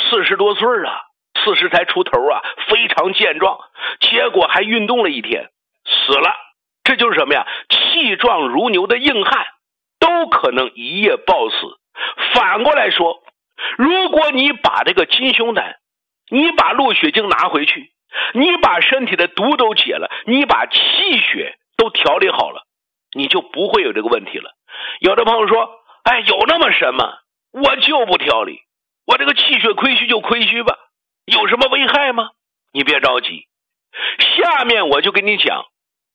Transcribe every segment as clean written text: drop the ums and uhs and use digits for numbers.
40多岁啊，40才出头啊，非常健壮，结果还运动了一天，死了。这就是什么呀？气壮如牛的硬汉都可能一夜暴死。反过来说，如果你把这个金胸胆，你把鹿血精拿回去，你把身体的毒都解了，你把气血都调理好了，你就不会有这个问题了。有的朋友说，哎，有那么什么？我就不调理，我这个气血亏虚就亏虚吧，有什么危害吗？你别着急，下面我就跟你讲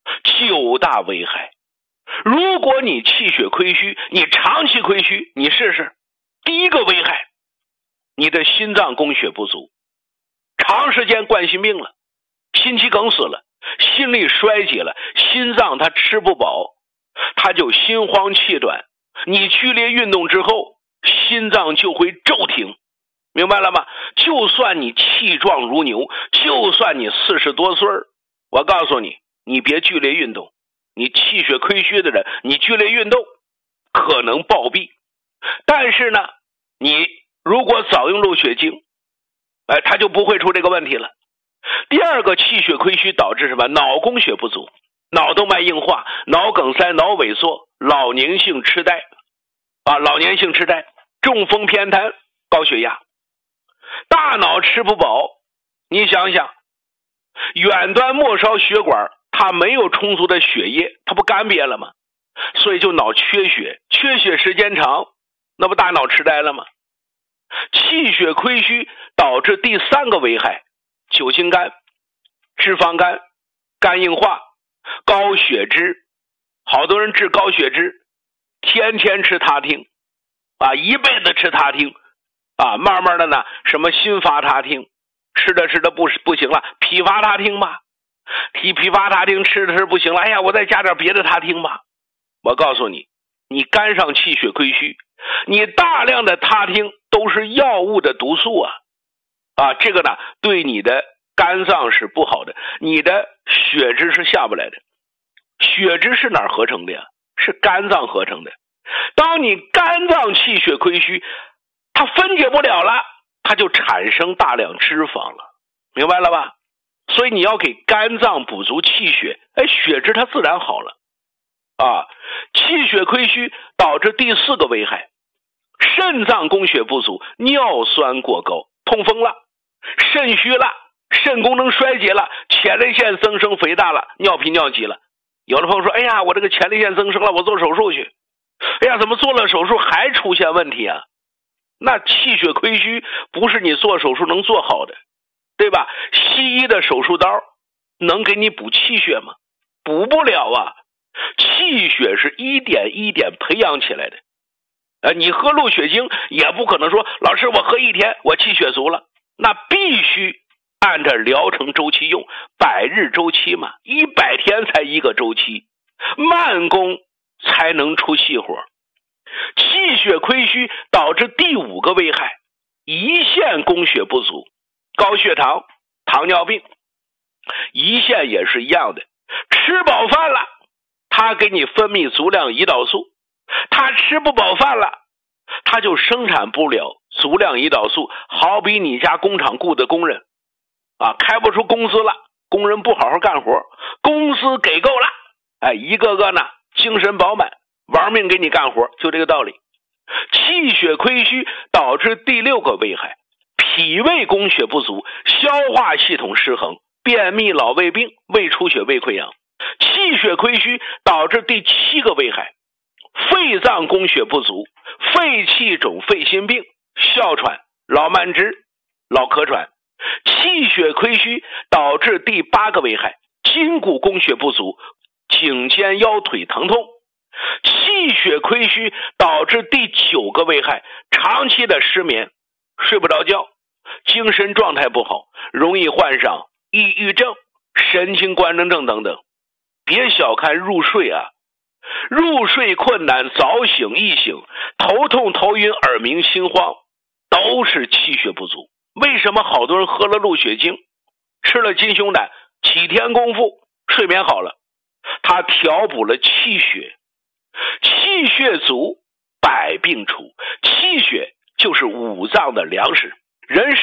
9大危害。如果你气血亏虚，你长期亏虚，你试试。第一个危害，你的心脏供血不足，长时间冠心病了，心肌梗死了，心力衰竭了，心脏它吃不饱，它就心慌气短，你剧烈运动之后，心脏就会骤停，明白了吗？就算你气壮如牛，就算你40多岁，我告诉你，你别剧烈运动，你气血亏虚的人，你剧烈运动可能暴毙。但是呢，你如果早用鹿血精，它就不会出这个问题了。第二个，气血亏虚导致什么？脑供血不足，脑动脉硬化，脑梗塞，脑萎缩，老年性痴呆老年性痴呆，中风偏瘫，高血压，大脑吃不饱。你想想，远端末梢血管它没有充足的血液，它不干瘪了吗？所以就脑缺血，缺血时间长，那不大脑痴呆了吗？气血亏虚导致第3个危害，酒精肝、脂肪肝、肝硬化、高血脂。好多人治高血脂，天天吃他汀一辈子吃他汀慢慢的呢，什么新发他汀，吃着不行了，匹发他汀吧，匹发他汀吃着不行了，哎呀，我再加点别的他汀吧。我告诉你，你肝上气血亏虚，你大量的他汀都是药物的毒素这个呢对你的肝脏是不好的，你的血脂是下不来的。血脂是哪儿合成的呀？是肝脏合成的。当你肝脏气血亏虚，它分解不了了，它就产生大量脂肪了，明白了吧？所以你要给肝脏补足气血，血脂它自然好了气血亏虚导致第4个危害，肾脏供血不足，尿酸过高，痛风了，肾虚了，肾功能衰竭了，前列腺增生肥大了，尿频尿急了。有的朋友说，哎呀，我这个前列腺增生了，我做手术去。哎呀，怎么做了手术还出现问题啊？那气血亏虚不是你做手术能做好的，对吧？西医的手术刀能给你补气血吗？补不了气血是一点一点培养起来的。你喝鹿血精也不可能说，老师我喝1天我气血足了，那必须按照疗程周期用，100日周期嘛，100天才一个周期，慢工才能出细活。气血亏虚导致第5个危害，胰腺供血不足，高血糖、糖尿病。胰腺也是一样的，吃饱饭了，它给你分泌足量胰岛素，它吃不饱饭了，它就生产不了足量胰岛素。好比你家工厂雇的工人开不出工资了，工人不好好干活，工资给够了，一个个呢精神饱满，玩命给你干活，就这个道理。气血亏虚导致第6个危害，脾胃供血不足，消化系统失衡，便秘、老胃病、胃出血、胃溃疡。气血亏虚导致第7个危害，肺脏供血不足，肺气肿、肺心病、哮喘、老慢支、老咳喘。气血亏虚导致第8个危害，筋骨供血不足，颈肩腰腿疼痛。气血亏虚导致第9个危害，长期的失眠，睡不着觉，精神状态不好，容易患上抑郁症、神经官能症等等。别小看入睡入睡困难、早醒、易醒、头痛、头晕、耳鸣、心慌，都是气血不足。为什么好多人喝了鹿血精，吃了金胸胆，几天功夫睡眠好了？它调补了气血，气血足，百病除。气血就是5脏的粮食，人